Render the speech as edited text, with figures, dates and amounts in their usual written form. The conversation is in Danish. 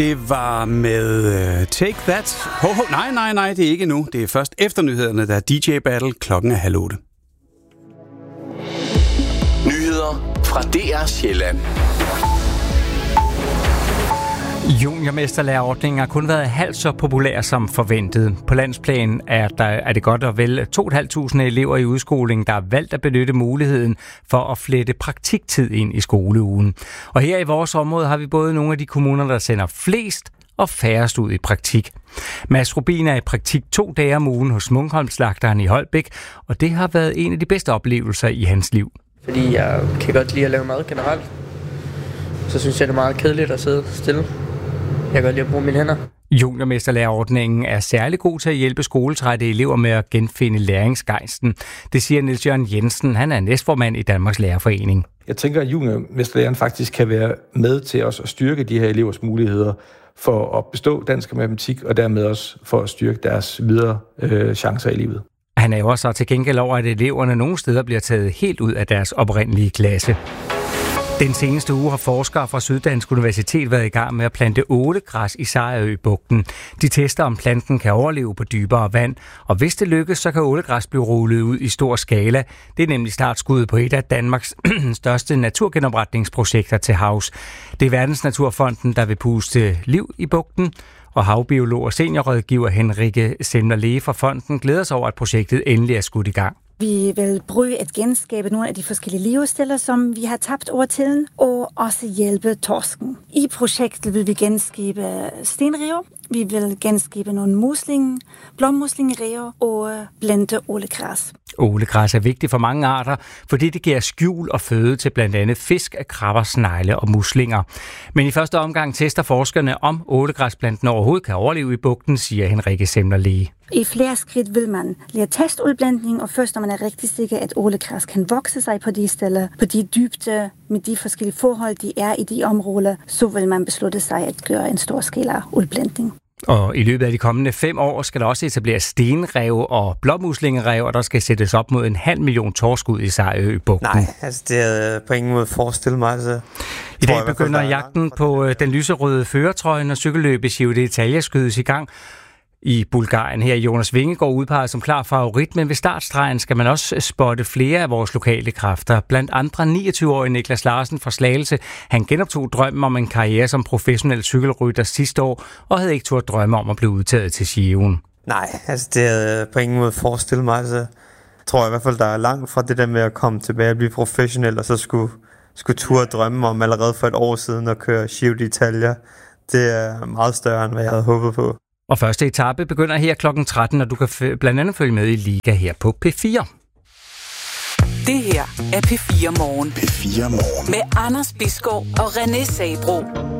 Det var med Take That. Nej, det er ikke nu. Det er først efter nyhederne, der er DJ Battle. Klokken er 7:30. Nyheder fra DR Sjælland. Juniormesterlærerordningen har kun været halvt så populær som forventet. På landsplan er det godt og vel 2.500 elever i udskoling, der har valgt at benytte muligheden for at flette praktiktid ind i skoleugen. Og her i vores område har vi både nogle af de kommuner, der sender flest og færrest ud i praktik. Mads Rubin er i praktik 2 dage om ugen hos Munkholm-slagteren i Holbæk, og det har været en af de bedste oplevelser i hans liv. Fordi jeg kan godt lide at lave mad generelt. Så synes jeg, det er meget kedeligt at sidde stille. Jeg kan godt lide at bruge mine hænder. Juniormesterlærerordningen er særlig god til at hjælpe skoletrætte elever med at genfinde læringsgejsten. Det siger Niels Jørgen Jensen. Han er næstformand i Danmarks Lærerforening. Jeg tænker, at juniormesterlæreren faktisk kan være med til os at styrke de her elevers muligheder for at bestå dansk og matematik, og dermed også for at styrke deres videre chancer i livet. Han er jo også til gengæld over, at eleverne nogle steder bliver taget helt ud af deres oprindelige klasse. Den seneste uge har forskere fra Syddansk Universitet været i gang med at plante ålegræs i Sejerøbugten. De tester, om planten kan overleve på dybere vand, og hvis det lykkes, så kan ålegræs blive rullet ud i stor skala. Det er nemlig startskuddet på et af Danmarks største naturgenopretningsprojekter til havs. Det er Verdensnaturfonden, der vil puste liv i bugten, og havbiolog og seniorrådgiver Henrikke Semler-Lee fra fonden glæder sig over, at projektet endelig er skudt i gang. Vi vil prøve at genskabe nogle af de forskellige levestiller, som vi har tabt over tiden, og også hjælpe torsken. I projektet vil vi genskabe stenrev, vi vil genskabe nogle blommuslingerev og blende ålegræs. Ålegræs er vigtigt for mange arter, fordi det giver skjul og føde til blandt andet fisk, krabber, snegle og muslinger. Men i første omgang tester forskerne, om ålegræsplanten overhovedet kan overleve i bugten, siger Henrikke Semler-Lee. I flere skridt vil man lære testudblendning, og først når man er rigtig sikker, at ålegræs kan vokse sig på de steder, på de dybde, med de forskellige forhold, de er i de områder, så vil man beslutte sig at gøre en stor skala udblendning. Og i løbet af de kommende 5 år skal der også etableres stenrev og blåmuslingerev, og der skal sættes op mod 500.000 torskud i Sejerøbugten. Nej, altså det er på ingen måde forestille mig. Altså, I dag begynder jagten på den lyserøde førertrøje, når cykelløbet Giro d'Italia skydes i gang i Bulgarien. Her Jonas Vingegaard udpeget som klar favorit, men ved startstregen skal man også spotte flere af vores lokale kræfter. Blandt andre 29-årige Niklas Larsen fra Slagelse. Han genoptog drømmen om en karriere som professionel cykelrytter sidste år, og havde ikke turde drømme om at blive udtaget til Giroen. Nej, altså det er på ingen måde forestille mig. Altså, jeg tror i hvert fald, der er langt fra det der med at komme tilbage og blive professionel, og så skulle turde drømme om allerede for et år siden at køre Giro d'Italia. Det er meget større, end hvad jeg havde håbet på. Og første etape begynder her kl. 13, og du kan blandt andet følge med i Liga her på P4. Det her er P4 Morgen. P4 Morgen. Med Anders Bisgaard og René Sabro.